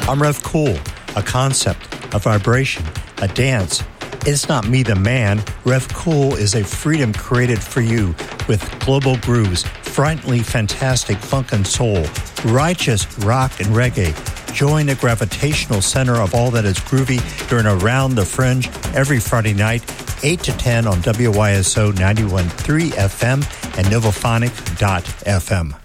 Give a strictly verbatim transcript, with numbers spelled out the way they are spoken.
I'm Rev Cool, a concept, a vibration, a dance. It's not me, the man. Rev Cool is a freedom created for you with global grooves, frighteningly fantastic funk and soul, righteous rock and reggae. Join the gravitational center of all that is groovy during Around the Fringe every Friday night, eight to ten on W Y S O ninety-one point three F M and Novophonic dot F M.